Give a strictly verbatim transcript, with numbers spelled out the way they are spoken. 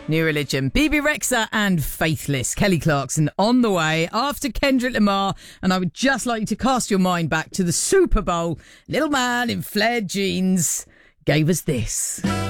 New Religion, Bebe Rexha and Faithless. Kelly Clarkson on the way after Kendrick Lamar. And I would just like you to cast your mind back to the Super Bowl. Little man in flared jeans gave us this.